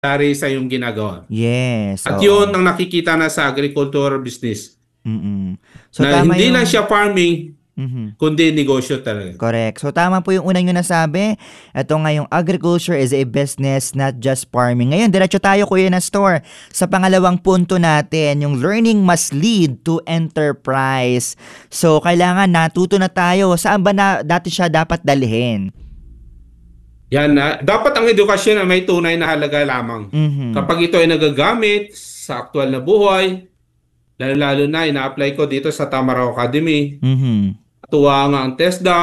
dari sa yung ginagawa. Yes, At yun oo. ang nakikita na sa agriculture business. Mm. So Na tama hindi lang yung siya farming, mhm. kundi negosyo talaga. Correct. So tama po yung una nyo nasabi. Ito nga yung agriculture is a business, not just farming. Ngayon, diretso tayo Kuya Nestor sa pangalawang punto natin, yung learning must lead to enterprise. So kailangan natuto na tayo. Saan ba na dati siya dapat dalhin? Yan na, dapat ang edukasyon ay may tunay na halaga lamang. Mhm. Kapag ito ay nagagamit sa aktual na buhay, lalo-lalo na ina-apply ko dito sa Tamaraw Academy. Mhm. Tuwa nga ang TESDA,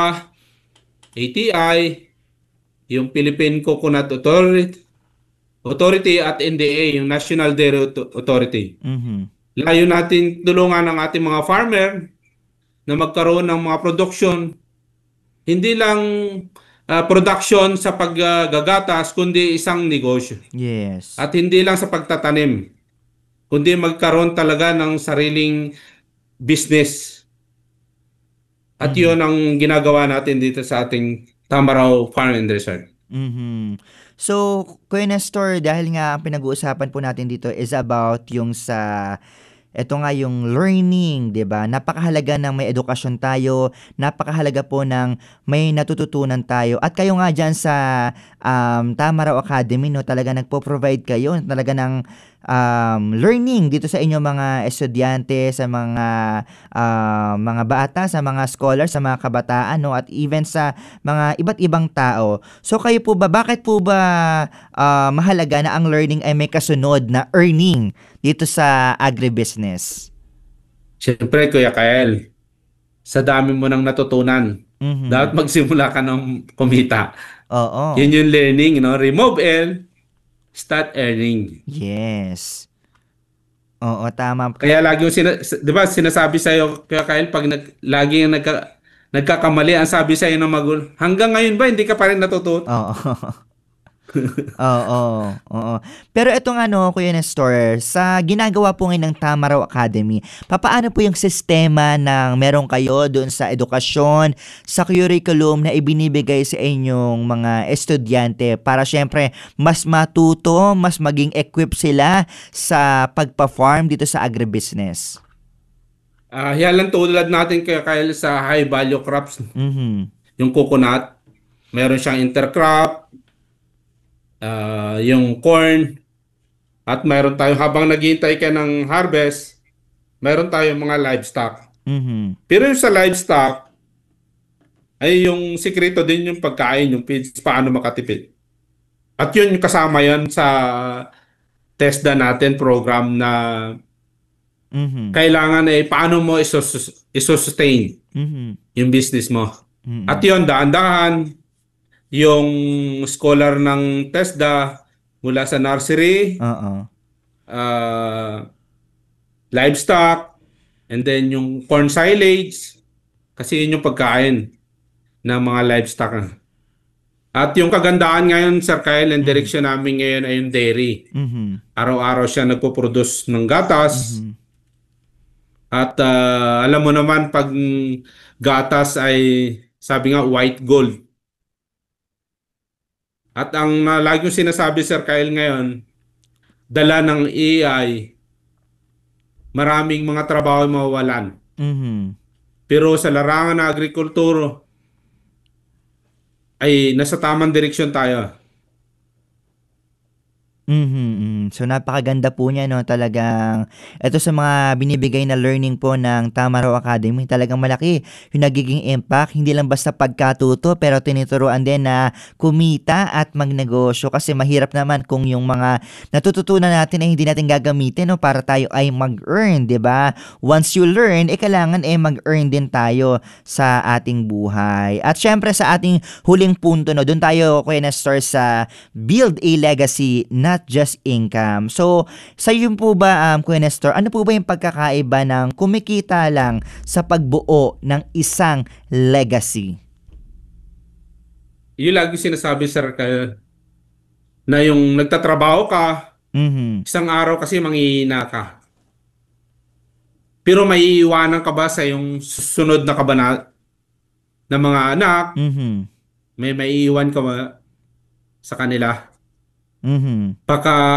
ATI, yung Philippine Coconut Authority at NDA, yung National Dairy Authority. Mhm. Layo natin tulungan ang ating mga farmer na magkaroon ng mga production, hindi lang production sa paggagatas, kundi isang negosyo. Yes. At hindi lang sa pagtatanim, kundi magkaroon talaga ng sariling business. At Mhm. yun ang ginagawa natin dito sa ating Tamaraw Farm and Resort. Mhm. So, Kuya Nestor, dahil nga ang pinag-uusapan po natin dito is about yung sa eto nga yung learning, 'di ba? Napakahalaga ng may edukasyon tayo, napakahalaga po ng may natututunan tayo. At kayo nga diyan sa Tamaraw Academy, no, talaga nagpo-provide kayo talaga ng learning dito sa inyong mga estudyante, sa mga bata, sa mga scholars, sa mga kabataan, no, at even sa mga iba't ibang tao. So kayo po ba, bakit po ba mahalaga na ang learning ay may kasunod na earning dito sa agribusiness? Siyempre, Kuya Kael, sa dami mo nang natutunan, dapat Mhm. magsimula ka ng kumita. Oo. Yun yung learning, no? Remove L, start earning. Yes. Oo, tama. Kaya lagi yung 'di ba sinasabi sa iyo Kuya Kael pag lagi yung nagkakamali ang sabi sa iyo ng magulang, hanggang ngayon ba hindi ka pa rin natututo? Oo. Oo, oo. Pero etong ano, Kuya Nestor, sa ginagawa po ngayon ng Tamaraw Academy, papaano po yung sistema ng meron kayo doon sa edukasyon, sa curriculum na ibinibigay sa inyong mga estudyante para syempre mas matuto, mas maging equipped sila sa pagpa-farm dito sa agribusiness? Yan lang tulad natin Kuya Kael sa high value crops, Mhm. yung coconut, meron siyang intercrop, yung corn, at meron tayo habang naghihintay ka ng harvest, meron tayong mga livestock. Mhm. Pero yung sa livestock, ay yung sikreto din yung pagkain, yung feeds, paano makatipid. At yun yung kasama yan sa TESDA natin program na Mhm. kailangan paano mo isustain Mhm. yung business mo. At Mhm. yun, daan-daan, yung scholar ng TESDA mula sa nursery, Oo. uh, livestock, and then yung corn silage, kasi yun yung pagkain ng mga livestock. At yung kagandahan ngayon, Sir Kyle, ang Mhm. direksyon namin ngayon ay yung dairy. Mhm. Araw-araw siya nagpo-produce ng gatas. Mhm. At alam mo naman, pag gatas ay, sabi nga, white gold. At ang lagi kong sinasabi, Sir Kyle, ngayon, dala ng AI, maraming mga trabaho ay mawawalan. Mhm. Pero sa larangan ng agrikulturo, ay nasa tamang direksyon tayo. Mhm, mhm. So napakaganda po niya 'no, talagang eto sa mga binibigay na learning po ng Tamaraw Academy, talagang malaki yung nagiging impact. Hindi lang basta pagkatuto pero tinuturuan din na kumita at magnegosyo kasi mahirap naman kung yung mga natututunan natin ay hindi natin gagamitin 'no, para tayo ay mag-earn, 'di ba? Once you learn, kailangan mag-earn din tayo sa ating buhay. At syempre sa ating huling punto 'no, dun tayo Kuya Nestor sa build a legacy, not just income. So, sa iyo po ba, Kuya Nestor, ano po ba yung pagkakaiba ng kumikita lang sa pagbuo ng isang legacy? Yung lagi sinasabi, Sir Kyle, na yung nagtatrabaho ka, Mhm. isang araw kasi manghihina ka. Pero may iiwanan ka ba sa yung susunod na na mga anak? Mhm. May maiiwan ka ba sa kanila? Mhm. Baka